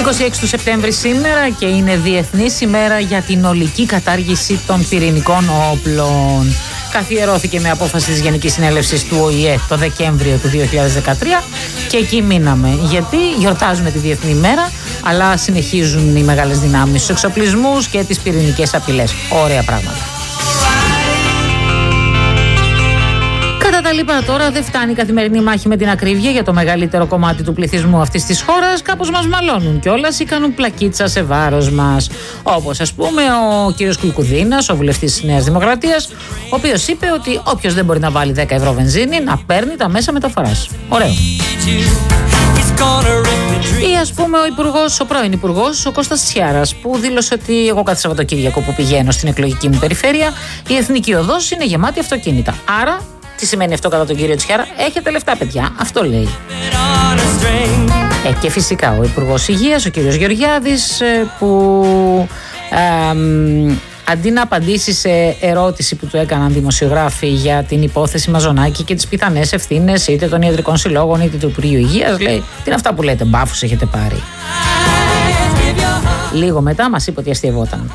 26 του Σεπτέμβρη σήμερα και είναι Διεθνής ημέρα για την ολική κατάργηση των πυρηνικών όπλων. Καθιερώθηκε με απόφαση της Γενικής Συνέλευσης του ΟΗΕ το Δεκέμβριο του 2013 και εκεί μείναμε. Γιατί γιορτάζουμε τη Διεθνή ημέρα, αλλά συνεχίζουν οι μεγάλες δυνάμεις στους εξοπλισμούς και τις πυρηνικές απειλές. Ωραία πράγματα. Κατά τα λοιπά, τώρα δεν φτάνει η καθημερινή μάχη με την ακρίβεια για το μεγαλύτερο κομμάτι του πληθυσμού αυτής της χώρας. Κάπως μας μαλώνουν κιόλας ή κάνουν πλακίτσα σε βάρος μας. Όπως ας πούμε ο κύριος Κουλκουδίνας, ο βουλευτής της Νέας Δημοκρατίας, ο οποίος είπε ότι όποιος δεν μπορεί να βάλει 10 ευρώ βενζίνη να παίρνει τα μέσα μεταφοράς. Ωραίο. Ή ας πούμε ο πρώην υπουργός, ο Κώστας Τσιάρας, που δήλωσε ότι εγώ κάθε Σαββατοκύριακο που πηγαίνω στην εκλογική μου περιφέρεια, η Εθνική Οδός είναι γεμάτη αυτοκίνητα. Άρα, τι σημαίνει αυτό κατά τον κύριο Τσιάρα? Έχετε λεφτά, παιδιά. Αυτό λέει. Και φυσικά ο Υπουργός Υγείας, ο κύριος Γεωργιάδης, που αντί να απαντήσει σε ερώτηση που του έκαναν δημοσιογράφοι για την υπόθεση Μαζονάκη και τις πιθανές ευθύνες είτε των ιατρικών συλλόγων είτε του Υπουργείου Υγείας, λέει: τι είναι αυτά που λέτε, μπάφους έχετε πάρει? Λίγο μετά μας είπε ότι αστειευόταν.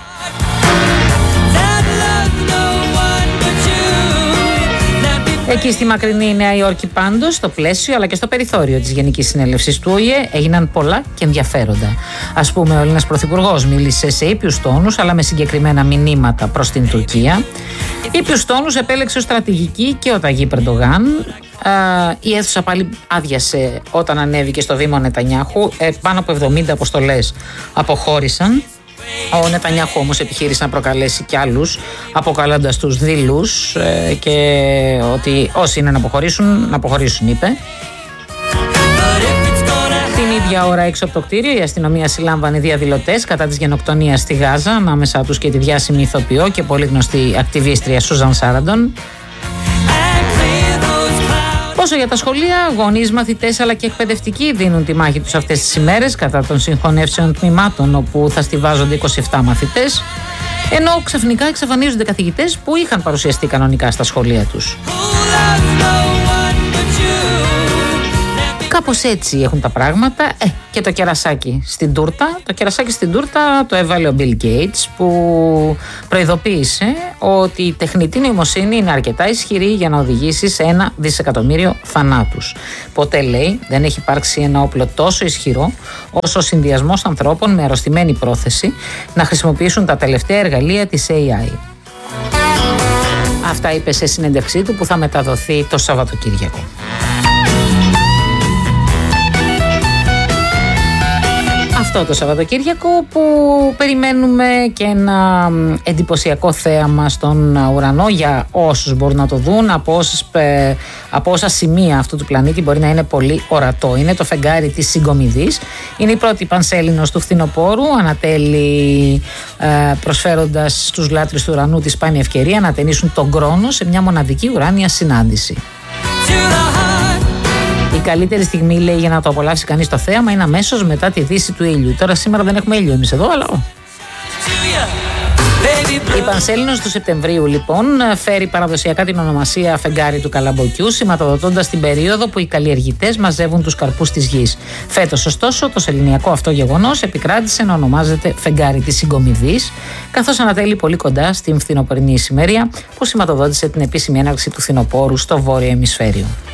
Εκεί στη μακρινή Νέα Υόρκη πάντως, στο πλαίσιο αλλά και στο περιθώριο της Γενικής Συνέλευσης του ΟΗΕ έγιναν πολλά και ενδιαφέροντα. Ας πούμε, ο Έλληνας Πρωθυπουργός μίλησε σε ήπιους τόνους αλλά με συγκεκριμένα μηνύματα προς την Τουρκία. Ήπιους τόνους επέλεξε ο στρατηγική και ο Ταγί Ερντογάν. Η αίθουσα πάλι άδειασε όταν ανέβηκε στο βήμα ο Νετανιάχου. Πάνω από 70 αποστολές αποχώρησαν. Ο Νετανιάχου όμως επιχείρησε να προκαλέσει κι άλλους, αποκαλώντας τους δειλούς και ότι όσοι είναι να αποχωρήσουν, είπε. Την ίδια ώρα έξω από το κτίριο η αστυνομία συλλάμβανε διαδηλωτές κατά της γενοκτονίας στη Γάζα, ανάμεσά τους και τη διάσημη ηθοποιό και πολύ γνωστή ακτιβίστρια Σούζαν Σάραντον. Όσο για τα σχολεία, γονείς, μαθητές αλλά και εκπαιδευτικοί δίνουν τη μάχη τους αυτές τις ημέρες κατά των συγχωνεύσεων τμήματων, όπου θα στιβάζονται 27 μαθητές, ενώ ξαφνικά εξαφανίζονται καθηγητές που είχαν παρουσιαστεί κανονικά στα σχολεία τους. Κάπως έτσι έχουν τα πράγματα. Και το κερασάκι στην τούρτα. Το κερασάκι στην τούρτα το έβαλε ο Bill Gates, που προειδοποίησε ότι η τεχνητή νοημοσύνη είναι αρκετά ισχυρή για να οδηγήσει σε 1 δισεκατομμύριο θανάτους. Ποτέ, λέει, δεν έχει υπάρξει ένα όπλο τόσο ισχυρό όσο ο συνδυασμός ανθρώπων με αρρωστημένη πρόθεση να χρησιμοποιήσουν τα τελευταία εργαλεία της AI. Αυτά είπε σε συνέντευξή του που θα μεταδοθεί το Σαββατοκύριακο. Αυτό το Σαββατοκύριακο που περιμένουμε και ένα εντυπωσιακό θέαμα στον ουρανό για όσους μπορούν να το δουν. Από όσα σημεία αυτού του πλανήτη μπορεί να είναι πολύ ορατό. Είναι το φεγγάρι της Συγκομιδής. Είναι η πρώτη πανσέλινος του φθινοπόρου. Ανατέλει προσφέροντας στους λάτρεις του ουρανού τη σπάνια ευκαιρία να ταινίσουν τον χρόνο σε μια μοναδική ουράνια συνάντηση. Η καλύτερη στιγμή, λέει, για να το απολαύσει κανείς το θέαμα είναι αμέσως μετά τη δύση του ήλιου. Τώρα σήμερα δεν έχουμε ήλιο εμείς εδώ, αλλά... Η Πανσέλινος του Σεπτεμβρίου, λοιπόν, φέρει παραδοσιακά την ονομασία φεγγάρι του Καλαμποκιού, σηματοδοτώντας την περίοδο που οι καλλιεργητές μαζεύουν τους καρπούς της γης. Φέτος, ωστόσο, το σεληνιακό αυτό γεγονός επικράτησε να ονομάζεται φεγγάρι της Συγκομιδής, καθώς ανατέλει πολύ κοντά στην φθινοπορεινή ησημερία που σηματοδότησε την επίσημη έναρξη του φθινοπόρου στο βόρειο ημισφαίριο.